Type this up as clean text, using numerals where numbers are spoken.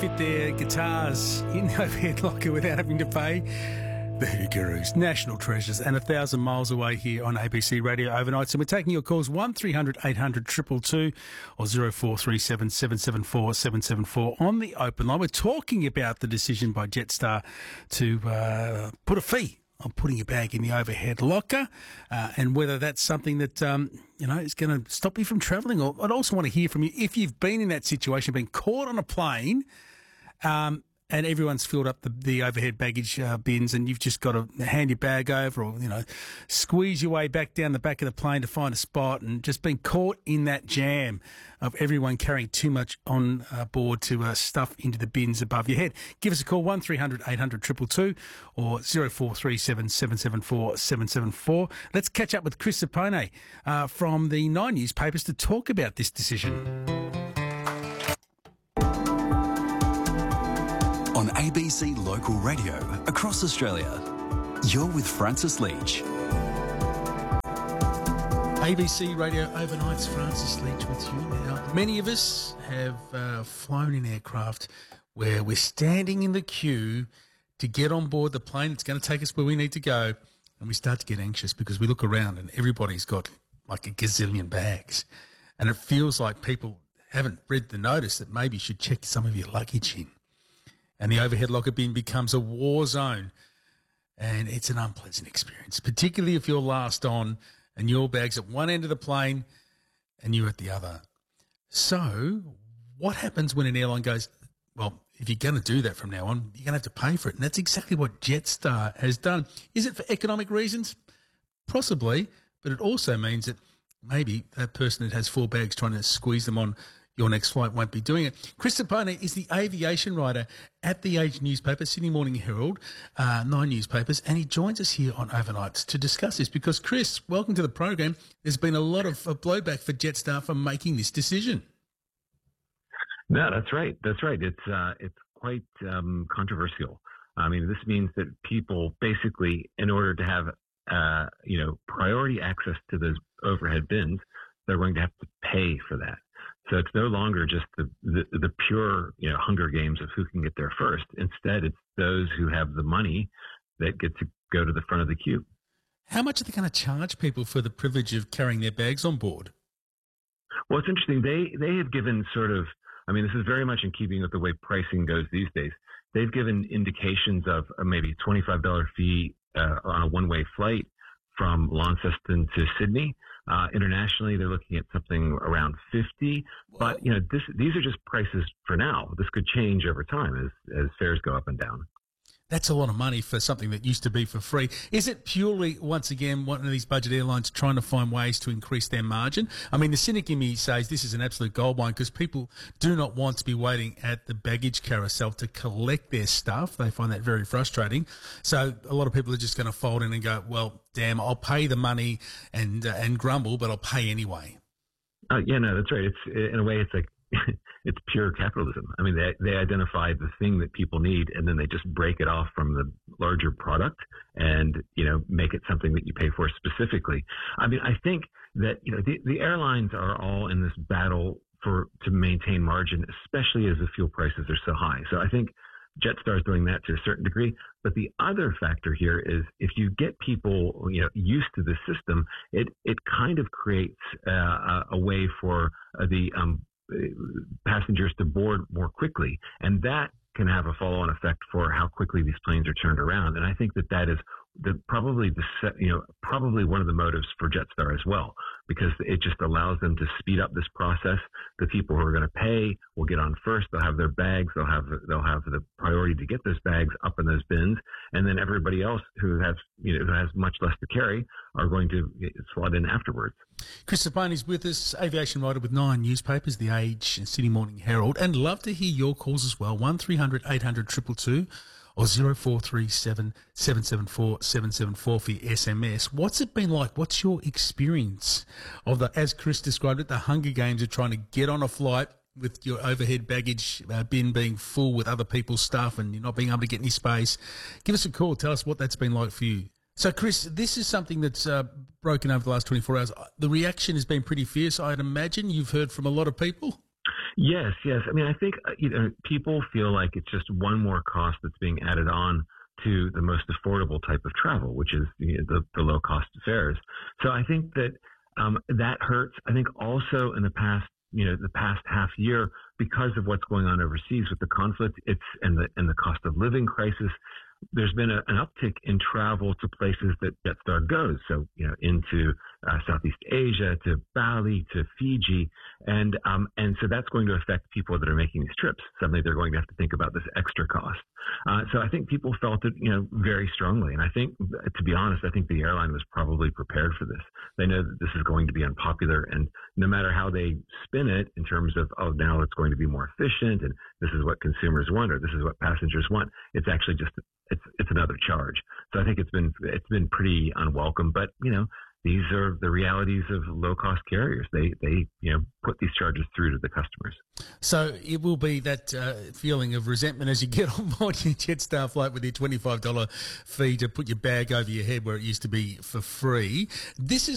fit their guitars in the overhead locker without having to pay. The Who Gurus, national treasures, and 1,000 miles away here on ABC Radio Overnights. And we're taking your calls 1300 800 222 or 0437 774 774 on the open line. We're talking about the decision by Jetstar to put a fee on putting your bag in the overhead locker, and whether that's something that is going to stop you from travelling. Or I'd also want to hear from you if you've been in that situation, been caught on a plane, and everyone's filled up the overhead baggage bins, and you've just got to hand your bag over, or squeeze your way back down the back of the plane to find a spot, and just been caught in that jam of everyone carrying too much on board to stuff into the bins above your head. Give us a call 1300 800 222 or 0437 774 774. Let's catch up with Chris Sapone from the Nine newspapers to talk about this decision. On ABC Local Radio across Australia, you're with Francis Leach. ABC Radio Overnights, Francis Leach with you now. Many of us have flown in aircraft where we're standing in the queue to get on board the plane. It's going to take us where we need to go, and we start to get anxious because we look around and everybody's got like a gazillion bags, and it feels like people haven't read the notice that maybe you should check some of your luggage in. And the overhead locker bin becomes a war zone, and it's an unpleasant experience, particularly if you're last on and your bag's at one end of the plane and you're at the other. So what happens when an airline goes, well, if you're going to do that from now on, you're going to have to pay for it? And that's exactly what Jetstar has done. Is it for economic reasons? Possibly, but it also means that maybe that person that has 4 bags trying to squeeze them on your next flight won't be doing it. Chris Sapone is the aviation writer at the Age newspaper, Sydney Morning Herald, Nine newspapers, and he joins us here on Overnights to discuss this because, Chris, welcome to the program. There's been a lot of blowback for Jetstar for making this decision. No, that's right. That's right. It's quite controversial. I mean, this means that people basically, in order to have priority access to those overhead bins, they're going to have to pay for that. So it's no longer just the pure Hunger Games of who can get there first. Instead, it's those who have the money that get to go to the front of the queue. How much are they going to charge people for the privilege of carrying their bags on board? Well, it's interesting. They have given this is very much in keeping with the way pricing goes these days. They've given indications of maybe a $25 fee on a one-way flight from Launceston to Sydney. Internationally, they're looking at something around 50. But these are just prices for now. This could change over time as fares go up and down. That's a lot of money for something that used to be for free. Is it purely, once again, one of these budget airlines trying to find ways to increase their margin? I mean, the cynic in me says this is an absolute goldmine because people do not want to be waiting at the baggage carousel to collect their stuff. They find that very frustrating. So a lot of people are just going to fold in and go, well, damn, I'll pay the money and grumble, but I'll pay anyway. That's right. It's in a way, it's like it's pure capitalism. I mean, they identify the thing that people need, and then they just break it off from the larger product and, make it something that you pay for specifically. I mean, I think that, the airlines are all in this battle to maintain margin, especially as the fuel prices are so high. So I think Jetstar is doing that to a certain degree. But the other factor here is if you get people, used to the system, it kind of creates a way for the passengers to board more quickly, and that can have a follow-on effect for how quickly these planes are turned around. And I think that is probably one of the motives for Jetstar as well, because it just allows them to speed up this process. The people who are going to pay will get on first. They'll have their bags. They'll have the priority to get those bags up in those bins, and then everybody else who has much less to carry are going to slot in afterwards. Chris Sapone is with us, aviation writer with Nine newspapers, The Age and Sydney Morning Herald, and love to hear your calls as well. 1300 800 222 or 0437 774 774 for your SMS. What's it been like? What's your experience of as Chris described it, the Hunger Games of trying to get on a flight with your overhead baggage bin being full with other people's stuff and you're not being able to get any space? Give us a call. Tell us what that's been like for you. So, Chris, this is something that's broken over the last 24 hours. The reaction has been pretty fierce. I'd imagine you've heard from a lot of people. Yes, yes. I mean, I think people feel like it's just one more cost that's being added on to the most affordable type of travel, which is the low cost fares. So I think that that hurts. I think also in the past, the past half year, because of what's going on overseas with the conflict, and the cost of living crisis. There's been an uptick in travel to places that Jetstar goes. So, into Southeast Asia, to Bali, to Fiji. And so that's going to affect people that are making these trips. Suddenly they're going to have to think about this extra cost. So I think people felt it, very strongly. And I think, to be honest, I think the airline was probably prepared for this. They know that this is going to be unpopular. And no matter how they spin it in terms of, now it's going to be more efficient and this is what consumers want or this is what passengers want, it's actually just it's another charge. So I think it's been pretty unwelcome. But these are the realities of low cost carriers. They put these charges through to the customers. So it will be that feeling of resentment as you get on board your Jetstar flight with your $25 fee to put your bag over your head where it used to be for free. This is